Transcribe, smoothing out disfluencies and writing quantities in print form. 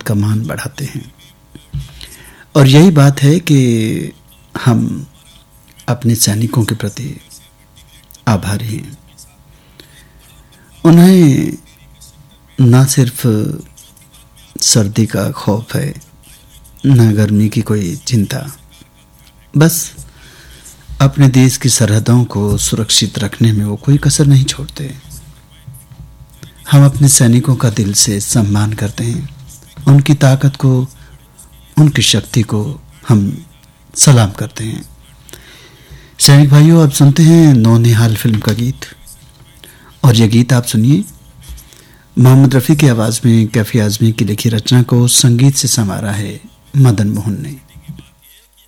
का मान बढ़ाते हैं। और यही बात है कि हम अपने सैनिकों के प्रति आभारी हैं। उन्हें ना सिर्फ सर्दी का खौफ है, ना गर्मी की कोई चिंता, बस अपने देश की सरहदों को सुरक्षित रखने में वो कोई कसर नहीं छोड़ते। हम अपने सैनिकों का दिल से सम्मान करते हैं, उनकी ताकत को, उनकी शक्ति को हम सलाम करते हैं। सैनिक भाइयों, अब सुनते हैं नौनिहाल फिल्म का गीत। और यह गीत आप सुनिए मोहम्मद रफ़ी की आवाज़ में कैफी आज़मी की लिखी रचना को संगीत से संवारा है मदन मोहन ने।